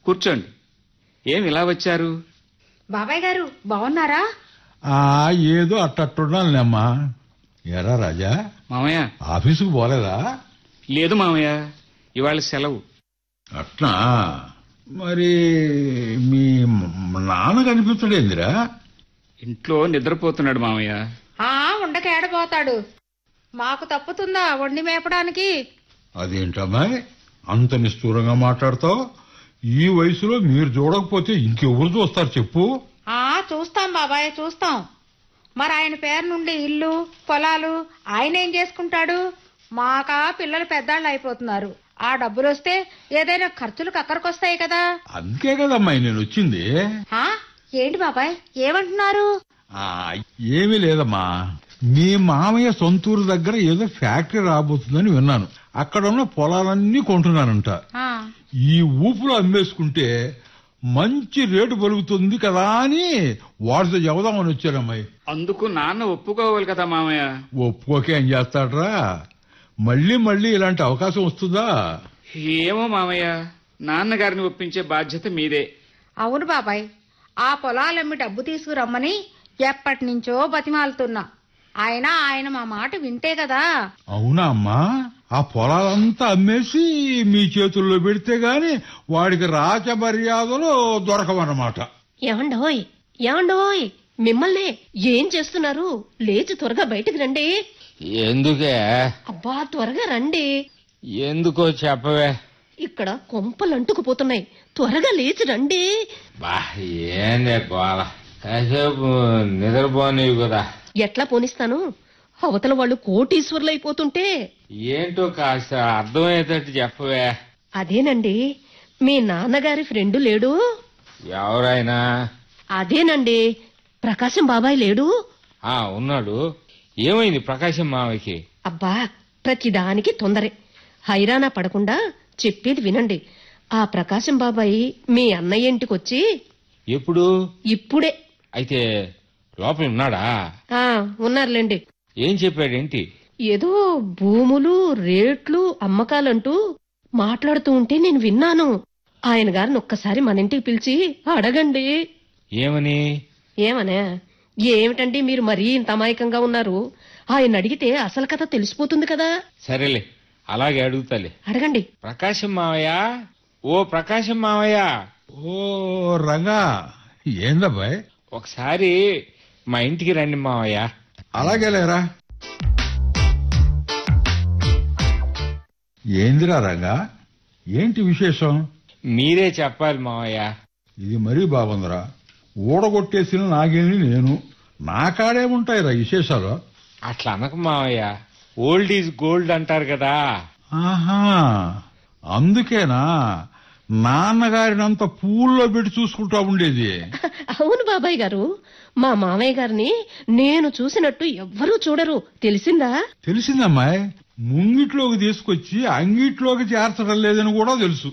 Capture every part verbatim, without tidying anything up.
కూర్చోండి. ఏమి ఇలా వచ్చారు? బాబాయ్ గారు బాగున్నారా? ఆ ఏదో అట్టట్టున్నానులేమ్మా. ఎరా రాజా, మామయ్య ఆఫీసుకు పోలేదా? లేదు మామయ్య, ఇవాళ సెలవు. అట్నా? మరి మీ నాన్న కనిపించడేందిరా? ఇంట్లో నిద్రపోతున్నాడు మామయ్య. ఆ ఉండక ఏడబోతాడు. మాకు తప్పుతుందా వండి మేపడానికి? అదేంటమ్మాయి అంత నిష్ఠూరంగా మాట్లాడతావు? ఈ వయసులో మీరు చూడకపోతే ఇంకెవరు చూస్తారు చెప్పు? ఆ చూస్తాం బాబాయ్, చూస్తాం. మరి ఆయన పేరు నుండి ఇల్లు పొలాలు ఆయన ఏం చేసుకుంటాడు? మాకా పిల్లలు పెద్దాళ్ళు అయిపోతున్నారు. ఆ డబ్బులు వస్తే ఏదైనా ఖర్చులు కక్కరకొస్తాయి కదా. అందుకే కదమ్మాయి నేను వచ్చింది. ఆ ఏంటి బాబాయ్ ఏమంటున్నారు? ఆ ఏమీ లేదమ్మా, మీ మామయ్య సొంతూరు దగ్గర ఏదో ఫ్యాక్టరీ రాబోతుందని విన్నాను. అక్కడ ఉన్న పొలాలన్నీ కొంటున్నానంట. ఈ ఊపులో అమ్మేసుకుంటే మంచి రేటు పలుకుతుంది కదా అని వాడితో చెబుదామని వచ్చారమ్మాయి. అందుకు నాన్న ఒప్పుకోవాలి కదా మామయ్య. ఒప్పుకోకే ఏం చేస్తాడ్రా? మళ్లీ మళ్లీ ఇలాంటి అవకాశం వస్తుందా? ఏమో మామయ్య, నాన్నగారిని ఒప్పించే బాధ్యత మీదే. అవును బాబాయ్, ఆ పొలాలమ్మి డబ్బు తీసుకురమ్మని ఎప్పటి నుంచో బతిమాలుతున్నా. ఆయన ఆయన మా మాట వింటే కదా. అవునా అమ్మా? ఆ పొలాలంతా అమ్మేసి మీ చేతుల్లో పెడితే గాని వాడికి రాచ మర్యాదలు దొరకవన్నమాట. ఏమండోయ్ ఏమండోయ్, మిమ్మల్ని ఏం చేస్తున్నారు? లేచి త్వరగా బయటికి రండి. ఎందుకే? అబ్బా త్వరగా రండి. ఎందుకో చెప్పవే. ఇక్కడ కొంపలు అంటుకుపోతున్నాయి, త్వరగా లేచి రండి. బా ఏందే గోల, కాసేపు నిద్రపోనివి కదా. ఎట్లా పోనిస్తాను? అవతల వాళ్ళు కోటీశ్వర్లు అయిపోతుంటే. ఏంటో కాస్త అర్థమయ్యేటట్టు చెప్పవే. అదేనండి, మీ నాన్నగారి ఫ్రెండు లేడు? ఎవరైనా? అదేనండి, ప్రకాశం బాబాయ్ లేడు? ఆ ఉన్నాడు. ఏమైంది ప్రకాశం మావయ్యకి? అబ్బా ప్రతిదానికి తొందరే, హైరానా పడకుండా చెప్పేది వినండి. ఆ ప్రకాశం బాబాయ్ మీ అన్నయ్య ఇంటికొచ్చి. ఎప్పుడు? ఇప్పుడే. అయితే లోపల ఉన్నాడా? ఆ ఉన్నారులేండి. ఏం చెప్పాడేంటి? ఏదో భూములు రేట్లు అమ్మకాలంటూ మాట్లాడుతూ ఉంటే నేను విన్నాను. ఆయన గారిని ఒక్కసారి మన ఇంటికి పిలిచి అడగండి. ఏమని? ఏమనే? ఏమిటండి మీరు మరీ ఇంత అమాయకంగా ఉన్నారు? ఆయన అడిగితే అసలు కథ తెలిసిపోతుంది కదా. సరేలే, అలాగే అడుగుతాలే. అడగండి. ప్రకాశం మావయ్య, ఓ ప్రకాశం మావయ్య. ఓ రంగా, ఏందబ్బాయ్? ఒకసారి మా ఇంటికి రండి మావయ్య. అలాగే లేరా. ఏందిరా రంగా, ఏంటి విశేషం? మీరే చెప్పాలి మావయ్య. ఇది మరీ బాగుందిరా. ఊడగొట్టేసిన నాగేని నేను, నా కాడేముంటాయిరా విశేషాలు? అట్లా అనక మావయ్య, ఓల్డ్ ఈజ్ గోల్డ్ అంటారు కదా. ఆహా, అందుకేనా నాన్నగారినంత పూల్లో పెట్టి చూసుకుంటా ఉండేది? అవును బాబాయ్ గారు, మా మామయ్య గారిని నేను చూసినట్టు ఎవ్వరూ చూడరు, తెలిసిందా? తెలిసిందమ్మాయి. ముంగిట్లోకి తీసుకొచ్చి అంగిట్లోకి చేర్చడం లేదని కూడా తెలుసు.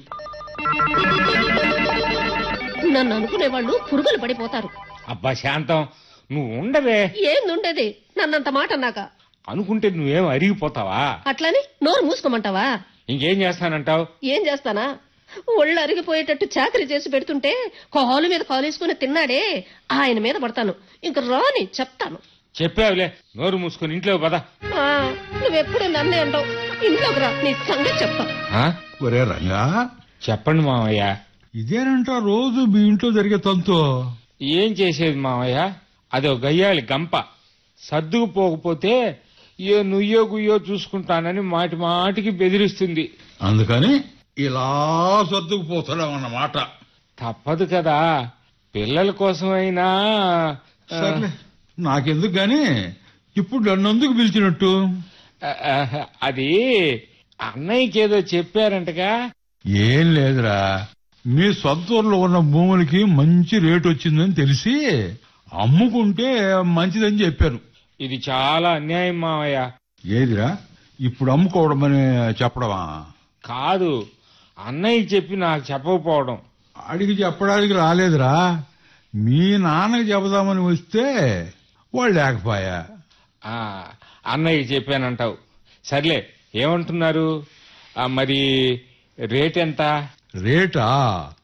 నన్ను అనుకునేవాళ్ళు పురుగులు పడిపోతారు. అబ్బా శాంతం, నువ్వు ఉండవే. ఏందుండేది నన్నంత మాట అన్నాక? అనుకుంటే నువ్వేం అరిగిపోతావా? అట్లని నోరు మూసుకోమంటావా? ఇంకేం చేస్తానంటావు? ఏం చేస్తానా? ఒళ్ళు అరిగిపోయేటట్టు చాకరీ చేసి పెడుతుంటే కాలు మీద కాలేసుకుని తిన్నాడే, ఆయన మీద పడతాను. ఇంక రాని చెప్తాను. చెప్పావులే, నోరు మూసుకుని ఇంట్లో పద. నువ్వెప్పుడు నన్నే అంటావు. ఇంట్లోకి రా, నీ సంగతి చెప్తా. ఒరే రంగా, చెప్పండి మావయ్య. ఇదేనంట రోజు మీ ఇంట్లో జరిగే తంతు? ఏం చేసేది మావయ్య, అదో గయ్యాలి గంప. సర్దుకుపోకపోతే ఏ నుయ్యో గుయ్యో చూసుకుంటానని మాటి మాటికి బెదిరిస్తుంది. అందుకని ఇలా సర్దుకుపోతున్నాం అన్నమాట. తప్పదు కదా, పిల్లల కోసమైనా. సర్లే, నాకెందుకు గాని ఇప్పుడు నన్నెందుకు పిలిచినట్టు? అది అన్నయ్యకి ఏదో చెప్పారంటగా. ఏం లేదురా, మీ సొంత ఊర్లో ఉన్న భూములకి మంచి రేటు వచ్చిందని తెలిసి అమ్ముకుంటే మంచిదని చెప్పాను. ఇది చాలా అన్యాయం మావయ్య. ఏదిరా, ఇప్పుడు అమ్ముకోవడం అని చెప్పడమా? కాదు, అన్నయ్యకి చెప్పి నాకు చెప్పకపోవడం. అడిగి చెప్పడానికి రాలేదురా, మీ నాన్నకి చెబుదామని వస్తే వాళ్ళు లేకపోయా. అన్నయ్యకి చెప్పానంటావు. సర్లే, ఏమంటున్నారు మరి? రేట్ ఎంత? రేటా?